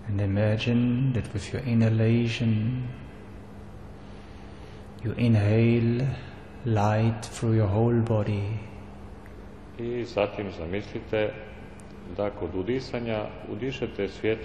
And imagine that with your inhalation, you inhale light through your whole body. I zatim zamislite da kod udisanja udišete svjetlo